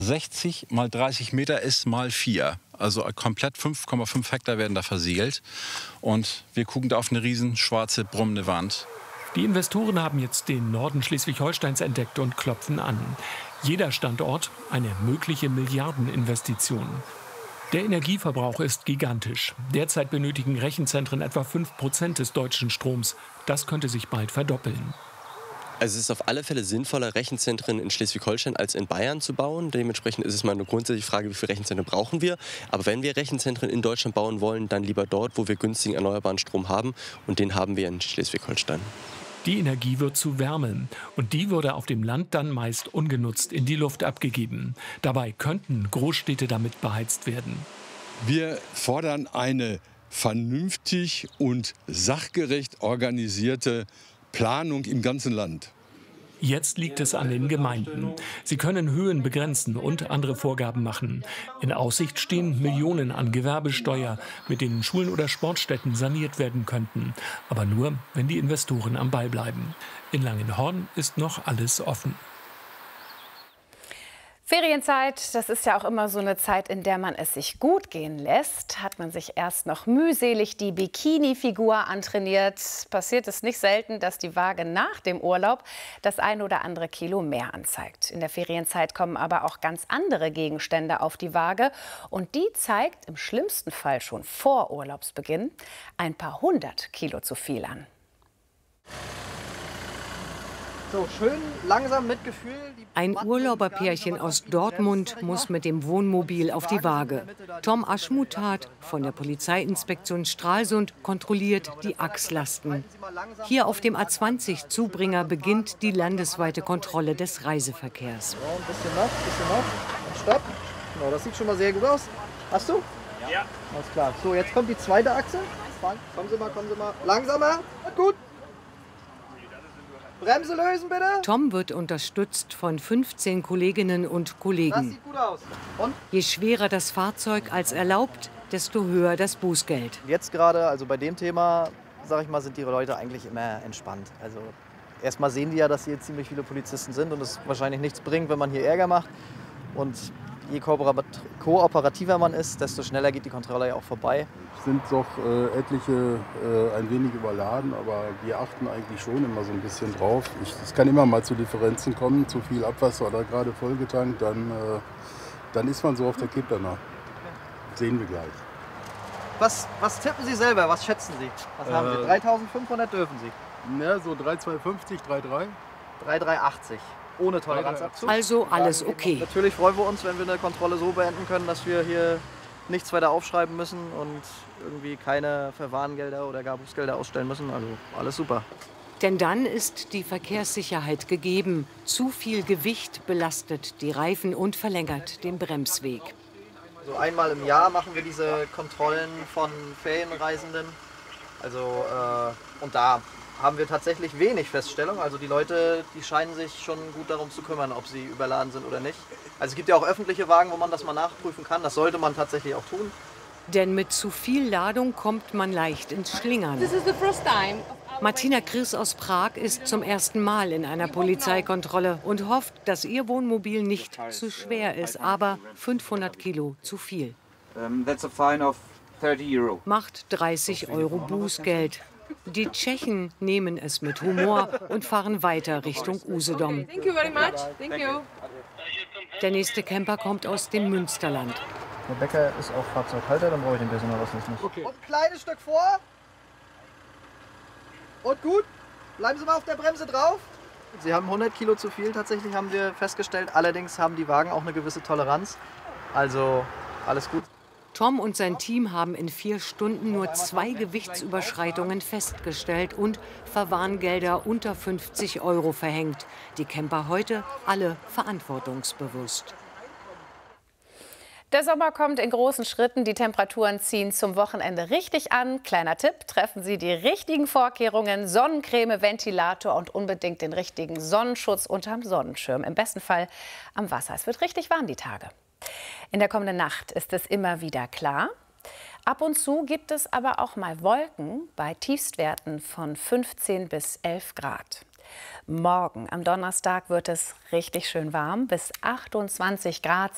60 mal 30 Meter ist mal 4. Also komplett 5,5 Hektar werden da versiegelt. Und wir gucken da auf eine riesen schwarze, brummende Wand. Die Investoren haben jetzt den Norden Schleswig-Holsteins entdeckt und klopfen an. Jeder Standort eine mögliche Milliardeninvestition. Der Energieverbrauch ist gigantisch. Derzeit benötigen Rechenzentren etwa 5% des deutschen Stroms. Das könnte sich bald verdoppeln. Also es ist auf alle Fälle sinnvoller, Rechenzentren in Schleswig-Holstein als in Bayern zu bauen. Dementsprechend ist es mal eine grundsätzliche Frage, wie viele Rechenzentren brauchen wir. Aber wenn wir Rechenzentren in Deutschland bauen wollen, dann lieber dort, wo wir günstigen erneuerbaren Strom haben. Und den haben wir in Schleswig-Holstein. Die Energie wird zu Wärme und die würde auf dem Land dann meist ungenutzt in die Luft abgegeben. Dabei könnten Großstädte damit beheizt werden. Wir fordern eine vernünftig und sachgerecht organisierte Planung im ganzen Land. Jetzt liegt es an den Gemeinden. Sie können Höhen begrenzen und andere Vorgaben machen. In Aussicht stehen Millionen an Gewerbesteuer, mit denen Schulen oder Sportstätten saniert werden könnten. Aber nur, wenn die Investoren am Ball bleiben. In Langenhorn ist noch alles offen. Ferienzeit, das ist ja auch immer so eine Zeit, in der man es sich gut gehen lässt. Hat man sich erst noch mühselig die Bikini-Figur antrainiert, passiert es nicht selten, dass die Waage nach dem Urlaub das ein oder andere Kilo mehr anzeigt. In der Ferienzeit kommen aber auch ganz andere Gegenstände auf die Waage. Und die zeigt im schlimmsten Fall schon vor Urlaubsbeginn ein paar 100 Kilo zu viel an. So, schön langsam mit Gefühl. Ein Urlauberpärchen aus Dortmund muss mit dem Wohnmobil auf die Waage. Tom Aschmutat von der Polizeiinspektion Stralsund kontrolliert die Achslasten. Hier auf dem A20 Zubringer beginnt die landesweite Kontrolle des Reiseverkehrs. So, ein bisschen noch. Und stopp. Genau, das sieht schon mal sehr gut aus. Hast du? Ja. Alles klar. So, jetzt kommt die zweite Achse. Kommen Sie mal. Langsamer. Gut. Bremse lösen, bitte. Tom wird unterstützt von 15 Kolleginnen und Kollegen. Das sieht gut aus. Und? Je schwerer das Fahrzeug als erlaubt, desto höher das Bußgeld. Jetzt gerade, also bei dem Thema, sag ich mal, sind die Leute eigentlich immer entspannt. Also erstmal sehen die ja, dass hier ziemlich viele Polizisten sind und es wahrscheinlich nichts bringt, wenn man hier Ärger macht. Und je kooperativer man ist, desto schneller geht die Kontrolle ja auch vorbei. Es sind doch etliche ein wenig überladen, aber wir achten eigentlich schon immer so ein bisschen drauf. Es kann immer mal zu Differenzen kommen, zu viel Abwasser oder gerade vollgetankt, dann ist man so auf der Kippe danach. Sehen wir gleich. Was tippen Sie selber? Was schätzen Sie? Was haben Sie? 3.500 dürfen Sie? Ja, so 3,250, 3,3. 3,380. Ohne Toleranzabzug. Also alles okay. Natürlich freuen wir uns, wenn wir eine Kontrolle so beenden können, dass wir hier nichts weiter aufschreiben müssen und irgendwie keine Verwarngelder oder gar Bußgelder ausstellen müssen. Also alles super. Denn dann ist die Verkehrssicherheit gegeben. Zu viel Gewicht belastet die Reifen und verlängert den Bremsweg. So einmal im Jahr machen wir diese Kontrollen von Ferienreisenden. Also, und da haben wir tatsächlich wenig Feststellung. Also die Leute, die scheinen sich schon gut darum zu kümmern, ob sie überladen sind oder nicht. Also es gibt ja auch öffentliche Wagen, wo man das mal nachprüfen kann. Das sollte man tatsächlich auch tun. Denn mit zu viel Ladung kommt man leicht ins Schlingern. Martina Chris aus Prag ist zum ersten Mal in einer Polizeikontrolle und hofft, dass ihr Wohnmobil nicht zu schwer ist, aber 500 Kilo zu viel. Macht 30 € Bußgeld. Die Tschechen nehmen es mit Humor und fahren weiter Richtung Usedom. Der nächste Camper kommt aus dem Münsterland. Der Bäcker ist auch Fahrzeughalter, dann brauche ich den Personalausweis nicht. Okay. Und ein kleines Stück vor. Und gut. Bleiben Sie mal auf der Bremse drauf. Sie haben 100 Kilo zu viel, tatsächlich haben wir festgestellt. Allerdings haben die Wagen auch eine gewisse Toleranz. Also alles gut. Tom und sein Team haben in 4 Stunden nur 2 Gewichtsüberschreitungen festgestellt und Verwarngelder unter 50 € verhängt. Die Camper heute alle verantwortungsbewusst. Der Sommer kommt in großen Schritten. Die Temperaturen ziehen zum Wochenende richtig an. Kleiner Tipp, treffen Sie die richtigen Vorkehrungen. Sonnencreme, Ventilator und unbedingt den richtigen Sonnenschutz unterm Sonnenschirm. Im besten Fall am Wasser. Es wird richtig warm die Tage. In der kommenden Nacht ist es immer wieder klar. Ab und zu gibt es aber auch mal Wolken bei Tiefstwerten von 15 bis 11 Grad. Morgen am Donnerstag wird es richtig schön warm, bis 28 Grad.